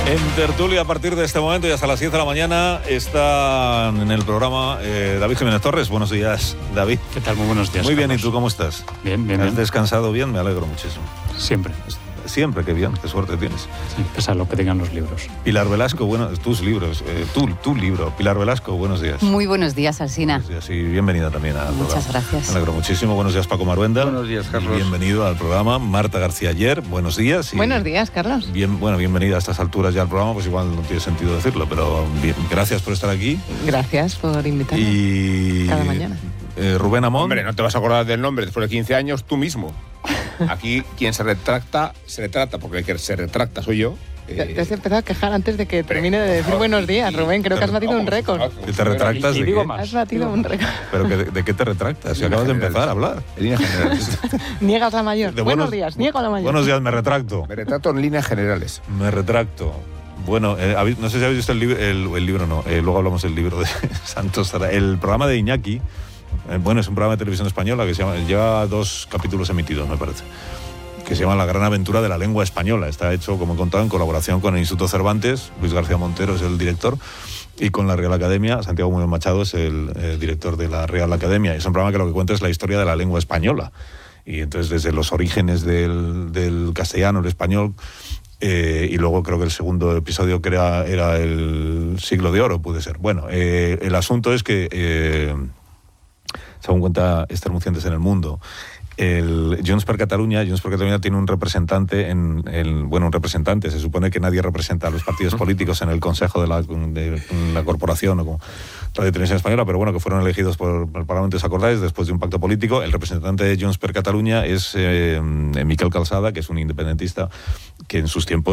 En tertulia a partir de este momento y hasta las 10 de la mañana están en el programa David Jiménez Torres. Buenos días, David. ¿Qué tal? Muy buenos días. Muy bien, Carlos. ¿y tú cómo estás? Bien. ¿Has descansado bien? Me alegro muchísimo. Siempre. Siempre, qué bien, qué suerte tienes. Sí, pese a lo que digan los libros. Pilar Velasco, bueno, tus libros, tu libro. Pilar Velasco, buenos días. Muy buenos días, Alsina. Buenos días y bienvenida también al programa. Muchas gracias. Me alegro muchísimo. Buenos días, Paco Maruenda. Buenos días, Carlos. Y bienvenido al programa. Marta García Ayer, buenos días. Y Buenos días, Carlos. bienvenida a estas alturas ya al programa, pues igual no tiene sentido decirlo, pero gracias por estar aquí. Gracias por invitarme. Y cada mañana. Rubén Amón. Hombre, no te vas a acordar del nombre después de 15 años, tú mismo. Aquí quien se retrata, porque el que se retracta soy yo. Te has empezado a quejar antes de que termine de decir buenos días, Rubén. Creo que has batido un récord. ¿Que te retractas Y de digo qué? más. Has batido un récord. ¿Pero de qué te retractas? Si acabas de empezar a hablar. En líneas generales. Niegas la mayor. De Buenos días, niego la mayor. Buenos días, me retracto. Me retrato en líneas generales. Me retracto. Bueno, no sé si habéis visto el libro, no. Luego hablamos del libro de Santos. El programa de Iñaki. Bueno, es un programa de televisión española que se llama, lleva 2 capítulos emitidos, me parece, que se llama La gran aventura de la lengua española. Está hecho, como he contado, en colaboración con el Instituto Cervantes. Luis García Montero es el director, y con la Real Academia. Santiago Muñoz Machado es el director de la Real Academia. Es un programa que lo que cuenta es la historia de la lengua española. Y entonces, desde los orígenes del castellano, el español, y luego creo que el segundo episodio que era el siglo de oro, puede ser. Bueno, el asunto es que, según cuenta Esther Mucientes en El Mundo, el Junts per Catalunya tiene un representante se supone que nadie representa a los partidos políticos en el Consejo de la Corporación o como Radio Televisión Española, pero bueno, que fueron elegidos por el Parlamento, ¿os acordáis? Después de un pacto político. El representante de Junts per Catalunya es Miquel Calçada, que es un independentista que en sus tiempos